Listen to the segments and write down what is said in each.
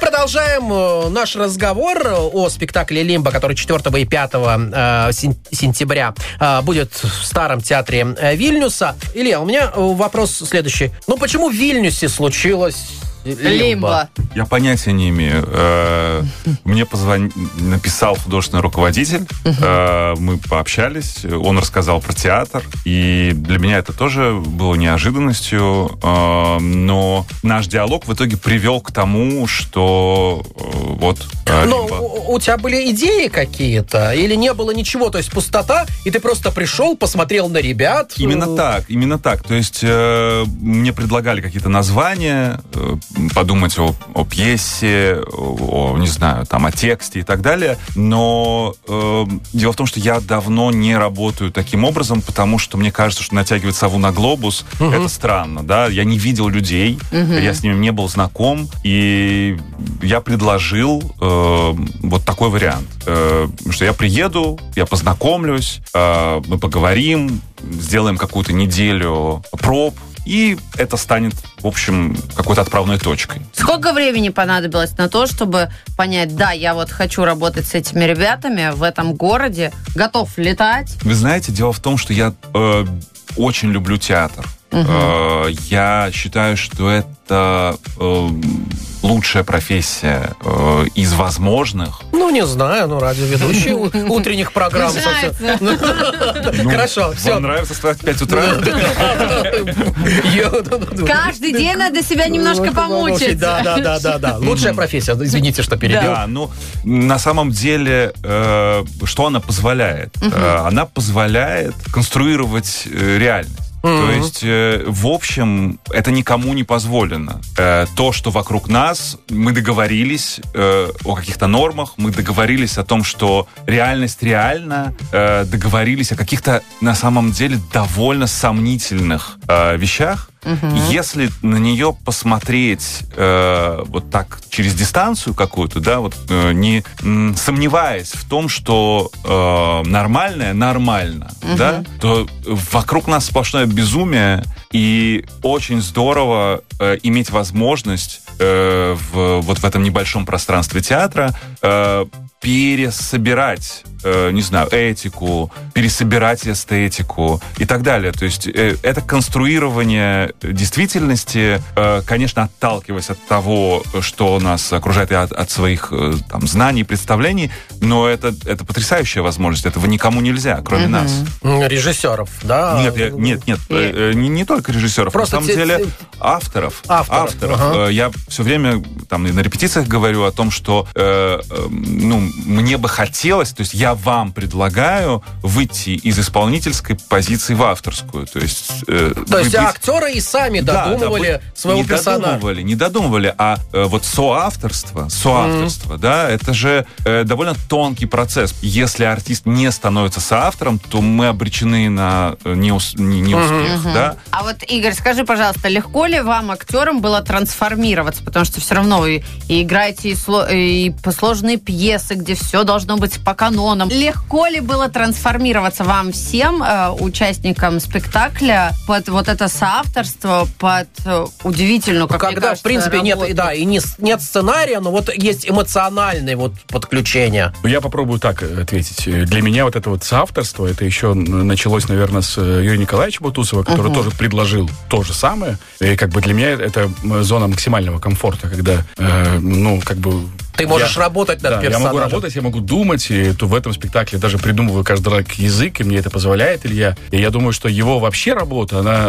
продолжаем наш разговор о спектакле «Лимбо», который 4 и 5 сентября будет в Старом театре Вильнюса. Илья, у меня вопрос следующий. Почему в Вильнюсе случилось «Лимбо»? Я понятия не имею. Мне написал художественный руководитель. Мы пообщались. Он рассказал про театр. И для меня это тоже было неожиданностью. Но наш диалог в итоге привел к тому, что Но у тебя были идеи какие-то? Или не было ничего? То есть пустота, и ты просто пришел, посмотрел на ребят? Именно так. То есть мне предлагали какие-то названия, подумать о пьесе, не знаю, о тексте и так далее. Но дело в том, что я давно не работаю таким образом, потому что мне кажется, что натягивать сову на глобус это странно, да. Я не видел людей, я с ними не был знаком, и я предложил вот такой вариант. Что я приеду, я познакомлюсь, мы поговорим, сделаем какую-то неделю проб, и это станет, в общем, какой-то отправной точкой. Сколько времени понадобилось на то, чтобы понять, да, я хочу работать с этими ребятами в этом городе, готов летать? Вы знаете, дело в том, что я очень люблю театр. Я считаю, что это лучшая профессия из возможных. Не знаю, радиоведущий утренних программ. Хорошо, все. Вам нравится вставать в 5 утра? Каждый день надо себя немножко помучить. Да. Лучшая профессия, извините, что перебил. Да, на самом деле, что она позволяет? Она позволяет конструировать реальность. То есть, в общем, это никому не позволено. То, что вокруг нас, мы договорились о каких-то нормах, мы договорились о том, что реальность реальна, договорились о каких-то, на самом деле, довольно сомнительных вещах. Если на нее посмотреть вот так через дистанцию какую-то, да, не сомневаясь в том, что нормальное нормально, да, то вокруг нас сплошное безумие, и очень здорово иметь возможность в этом небольшом пространстве театра пересобирать, этику, пересобирать эстетику и так далее. То есть это конструирование действительности, конечно, отталкиваясь от того, что нас окружает, и от своих знаний, представлений, но это потрясающая возможность. Этого никому нельзя, кроме нас. Режиссеров, да? Нет, не только режиссеров, просто на самом деле авторов. Я все время на репетициях говорю о том, что мне бы хотелось, то есть я вам предлагаю выйти из исполнительской позиции в авторскую. То есть актеры и сами додумывали своего персонажа. Не додумывали, а соавторство, да, это же довольно тонкий процесс. Если артист не становится соавтором, то мы обречены на неуспех, да. А Игорь, скажи, пожалуйста, легко ли вам, актерам, было трансформироваться? Потому что все равно вы и играете и сложные пьесы, где все должно быть по канонам. Легко ли было трансформироваться вам всем, участникам спектакля, под это соавторство, под удивительную, как мне кажется, в принципе, работу? нет сценария, но есть эмоциональное подключение. Я попробую так ответить. Для меня это соавторство, это еще началось, наверное, с Юрия Николаевича Бутусова, который тоже предложил то же самое. И для меня это зона максимального комфорта, когда, ты можешь работать над персонажем. Я могу работать, я могу думать, и в этом спектакле даже придумываю каждый раз язык, и мне это позволяет Илья. И я думаю, что его вообще работа, она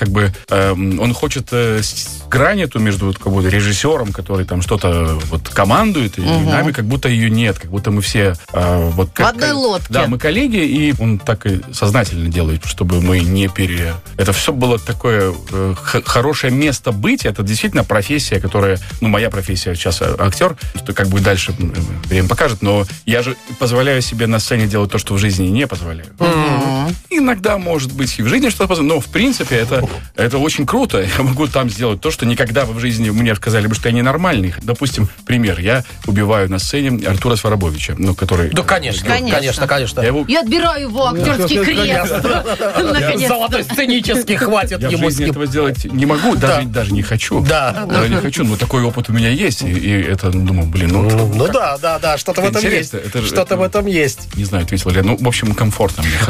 он хочет грань эту между режиссером, который что-то командует, и нами как будто ее нет, как будто мы все в одной лодке. Да, мы коллеги, и он так и сознательно делает, чтобы мы не Это все было такое хорошее место быть. Это действительно профессия, которая, моя профессия сейчас актер, как будет дальше, время покажет, но я же позволяю себе на сцене делать то, что в жизни не позволяю. Иногда, может быть, и в жизни что-то позволяю, но, в принципе, это очень круто. Я могу там сделать то, что никогда бы в жизни мне сказали бы, что я ненормальный. Допустим, пример. Я убиваю на сцене Артура Сварабовича, который... Да, конечно. Я отбираю его актерский крест. Наконец-то. Золотой сценический хватит Я в ему. жизни этого сделать не могу, даже не хочу. Да. Даже не хочу, но такой опыт у меня есть. И это, думаю, Ну да, что-то в этом есть. Что-то в этом есть. Не знаю, ответила ли я. В общем, комфортно мне.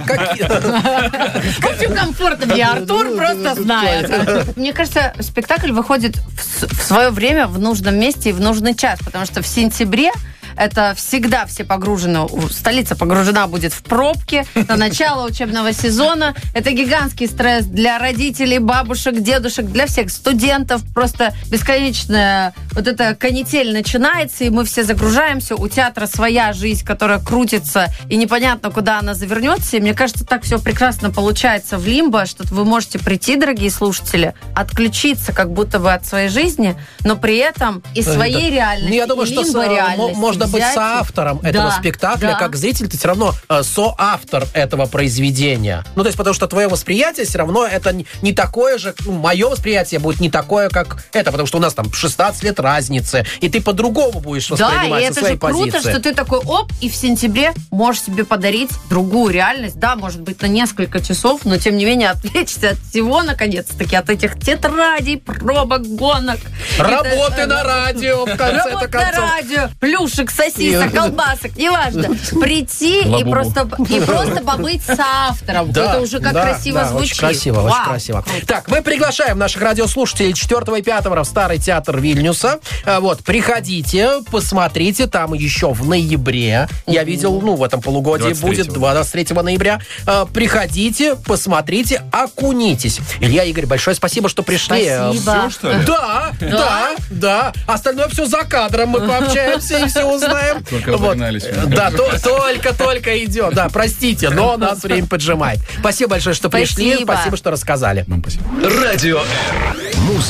В общем, комфортно мне. Артур просто знает. Мне кажется, спектакль выходит в свое время в нужном месте и в нужный час, потому что в сентябре это всегда все погружены, столица погружена будет в пробки на начало учебного сезона. Это гигантский стресс для родителей, бабушек, дедушек, для всех студентов. Просто бесконечная вот эта канитель начинается, и мы все загружаемся. У театра своя жизнь, которая крутится, и непонятно, куда она завернется. И мне кажется, так все прекрасно получается в Лимбо, что вы можете прийти, дорогие слушатели, отключиться как будто бы от своей жизни, но при этом и своей реальности, я думаю, и что Лимбо реальности. Можно быть соавтором этого спектакля, как зритель, ты все равно соавтор этого произведения. Ну, то есть, потому что твое восприятие все равно это не такое же, мое восприятие будет не такое, как это, потому что у нас там 16 лет разницы, и ты по-другому будешь воспринимать со своей позиции. Да, и это же круто, что ты такой, и в сентябре можешь себе подарить другую реальность, да, может быть, на несколько часов, но, тем не менее, отвлечься от всего, наконец-таки, от этих тетрадей, пробок, гонок. Работы на радио, в конце-то концов. Работы на радио, плюшек, сосисок, колбасок, неважно. Прийти и просто побыть соавтором. Это уже как красиво звучит. Очень красиво, очень красиво. Так, мы приглашаем наших радиослушателей 4 и 5 в Старый театр Вильнюса. Приходите, посмотрите, там еще в ноябре. Я видел, в этом полугодии будет 23 ноября. Приходите, посмотрите, окунитесь. Илья, Игорь, большое спасибо, что пришли. Спасибо. Все, что ли? Да. Остальное все за кадром. Мы пообщаемся и все узнаем. Только разогнались. Да, только идет. Да, простите, но нас время поджимает. Спасибо большое, что пришли. Спасибо, что рассказали. Вам спасибо. Радио М.